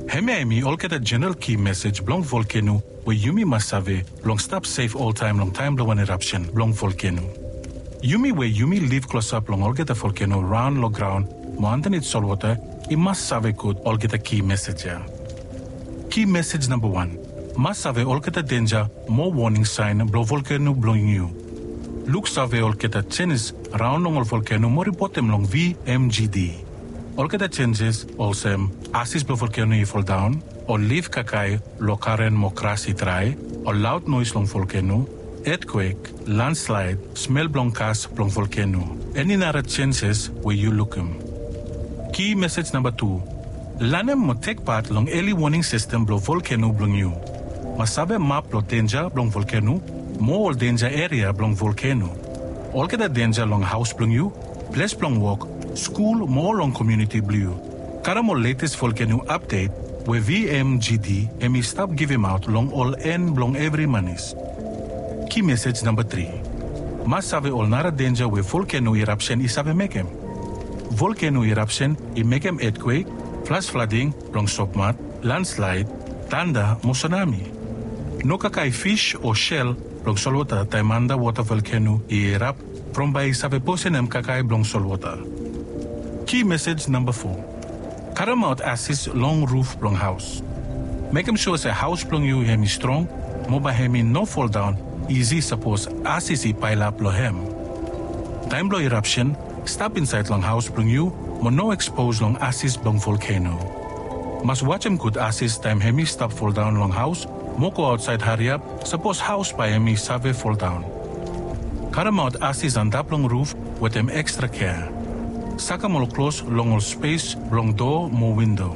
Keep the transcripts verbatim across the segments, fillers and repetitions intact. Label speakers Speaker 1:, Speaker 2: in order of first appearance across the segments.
Speaker 1: Hemi all get a general key message blong volcano where Yumi Masave long stop safe all time long time blow an eruption blong volcano. Yumi where Yumi live close up long all get a volcano round low ground mo underneath saltwater I Masave could all get a key message ya. Key message number one. Masave all get a danger more warning sign blow volcano blowing you. Look save all get a changes round long volcano more bottom long V M G D. All get the changes also assist blow volcano you fall down or leave kakai lo karen mo krasi try or loud noise long volcano earthquake landslide smell blong cast blong volcano any other changes where you look them. Key message number two. Lanem mo take part long early warning system blow volcano blong you. Masabe map blow danger blong volcano more danger area blong volcano. All get the danger long house blong you place blong walk school more long community blue. Karamo latest volcano update where V M G D and me stop give him out long all end long every manis. Key message number three. Masave all nara danger where volcano eruption is have make him. Volcano eruption I make him earthquake, flash flooding, long submat, landslide, thunder, mo tsunami. No kakai fish or shell long saltwater taimanda water volcano I erupt from by save posenem kakai blong saltwater. Key message number four. Karam out assist long roof blong house. Make him sure say house blong you hemi strong, moba hemi no fall down, easy suppose assist I pile up lo hem. Time blow eruption, stop inside long house blong you, mo no expose long assist blong volcano. Must watch him good assist time hemi stop fall down long house, mo go outside hurry up, suppose house by hemi save fall down. Karam out assist on top long roof with them extra care. Saka mo close long all space, long door, more window.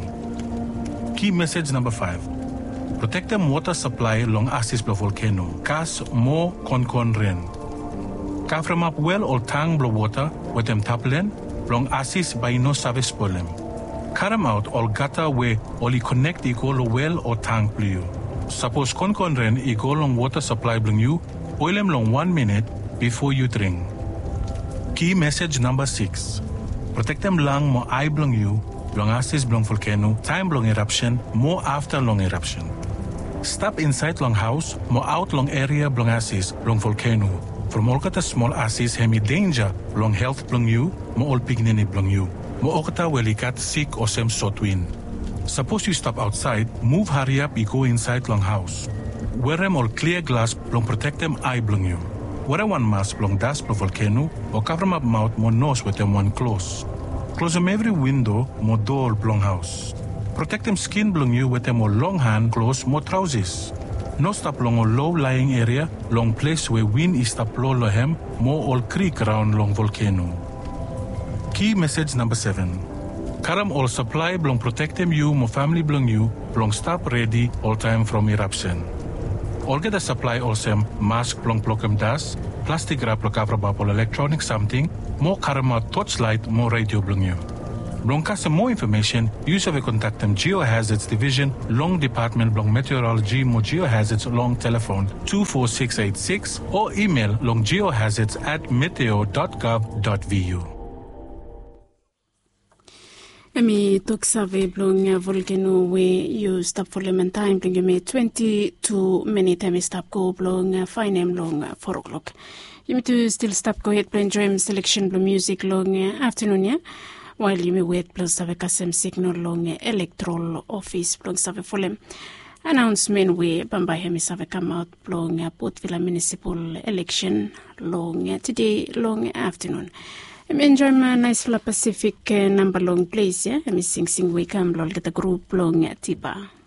Speaker 1: Key message number five. Protect them water supply long assist blow volcano. Cast more con con rain. Cover up well or tang blow water with them taplen, long assist by no service problem. Karam out all gutter way only connect equal well or tank blue. Suppose con con rain equal long water supply blong you, oil them long one minute before you drink. Key message number six. Protect them lang mo eye blong you, long assist blong volcano, time blong eruption, more after long eruption. Stop inside long house, mo out long area blong assist, blong volcano. From all kata small assist hemi danger, long health blong you, mo all pignini blong you. Mo okata welikat sick or sem sotwin. Suppose you stop outside, move hurry up you go inside long house. Wear them all clear glass blong protect them eye blong you. Wear one mask blong dust blong volcano or cover them up mouth mo nose with them one close. Close them every window mo door blong house. Protect them skin blong you with them more long hand close mo trousers. No stop long or low lying area, long place where wind is stop low lo hem, more all creek around long volcano. Key message number seven. Karam all supply blong protect them you mo family blong you, blong stop ready all time from eruption. All get a supply also mask blong block dust, plastic wrap lo cover up all electronic something, more karama torchlight, more radio blong you. Blong cast more information, use of a contact them Geohazards Division, Long Department Blong Meteorology, mo Geohazards long telephone two four six eight six or email long geohazards at meteo dot gov dot v u.
Speaker 2: Emi toksave blong volcano we you stop for lemon time blong you may twenty-two minute emi stop go blong fine em long four o'clock. You may to still stop go ahead playing dream selection blong music long afternoon yeah. While you may wait plus have a custom signal long electoral office blong save for them. Announcement we bamba hemi save come out blong Port Vila municipal election long today long afternoon. I'm enjoying my nice Pacific uh, number long place, yeah. I'm sing sing we come long get the group long Tiba.